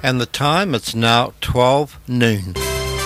And the time, it's now 12 noon.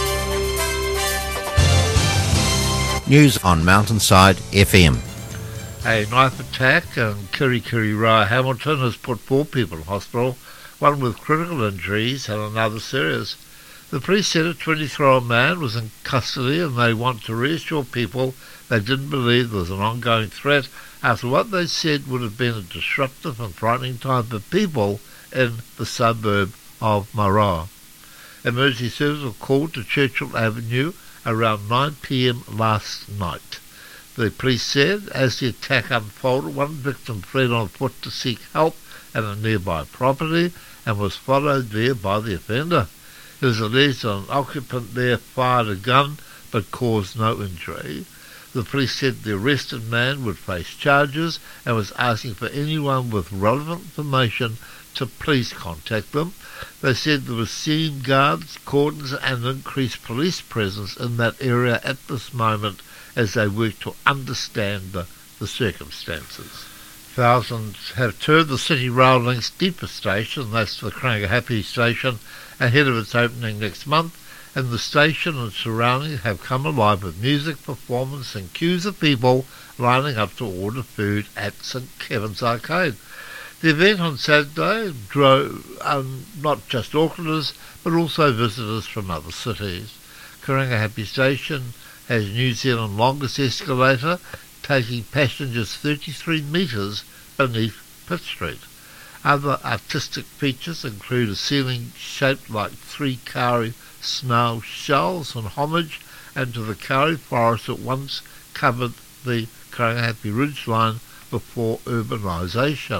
News on Mountainside FM. A knife attack in Kirikiri Hamilton has put 4 people in hospital, one with critical injuries and another serious. The police said a 23-year-old man was in custody and they want to reassure people they didn't believe there was an ongoing threat after what they said would have been a disruptive and frightening time for people in the suburb of Marae. Emergency services were called to Churchill Avenue around 9 p.m. last night. The police said as the attack unfolded, one victim fled on foot to seek help at a nearby property and was followed there by the offender. It was alleged that an occupant there fired a gun but caused no injury. The police said the arrested man would face charges and was asking for anyone with relevant information to please contact them. They said there were seen guards, cordons and increased police presence in that area at this moment as they work to understand the circumstances. Thousands have toured the City Rail Link's deepest station, that's the Karangahape station, ahead of its opening next month, and the station and surroundings have come alive with music, performance and queues of people lining up to order food at St Kevin's Arcade. The event on Saturday drew not just Aucklanders, but also visitors from other cities. Karangahape Station has New Zealand's longest escalator, taking passengers 33 metres beneath Pitt Street. Other artistic features include a ceiling shaped like 3 kauri snail shells in homage and to the kauri forest that once covered the Karangahape ridgeline before urbanisation.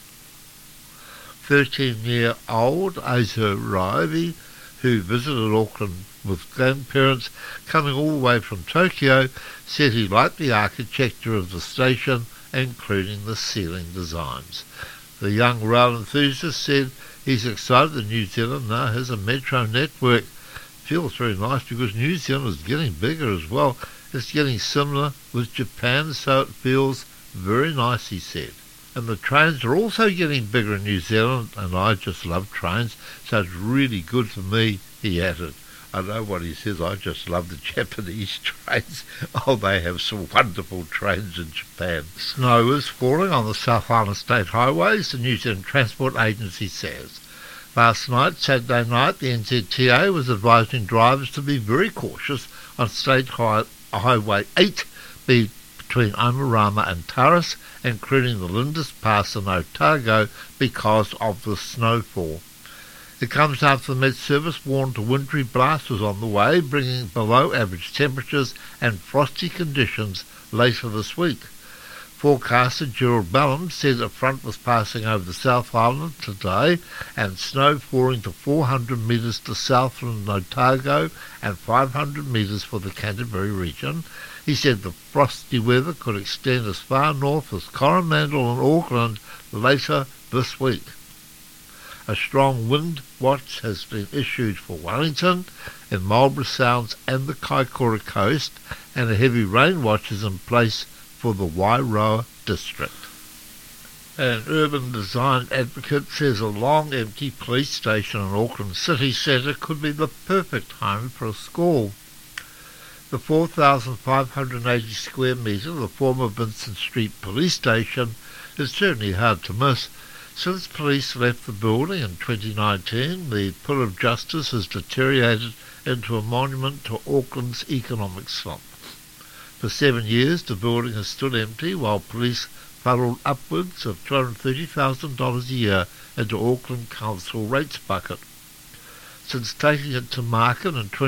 13-year-old Asa Raivi, who visited Auckland with grandparents coming all the way from Tokyo, said he liked the architecture of the station, including the ceiling designs. The young rail enthusiast said he's excited that New Zealand now has a metro network. Feels very nice because New Zealand is getting bigger as well. It's getting similar with Japan, so it feels very nice, he said. And the trains are also getting bigger in New Zealand, and I just love trains, so it's really good for me, he added. I know what he says, I just love the Japanese trains. Oh, they have some wonderful trains in Japan. Snow is falling on the South Island State highways, the New Zealand Transport Agency says. Last night, Saturday night, the NZTA was advising drivers to be very cautious on State Highway 8 between Omarama and Taurus, including the Lindis Pass and Otago, because of the snowfall. It comes after the Met Service warned a wintry blast was on the way, bringing below average temperatures and frosty conditions later this week. Forecaster Gerald Bellum said a front was passing over the South Island today and snow falling to 400 metres to Southland and Otago and 500 metres for the Canterbury region. He said the frosty weather could extend as far north as Coromandel and Auckland later this week. A strong wind watch has been issued for Wellington, in Marlborough Sounds and the Kaikoura coast, and a heavy rain watch is in place for the Wairoa district. An urban design advocate says a long empty police station in Auckland city centre could be the perfect home for a school. The 4,580 square metre, the former Vincent Street police station, is certainly hard to miss. Since police left the building in 2019, the Pool of Justice has deteriorated into a monument to Auckland's economic slump. For 7 years, the building has stood empty while police funneled upwards of $230,000 a year into Auckland Council rates bucket. Since taking it to market in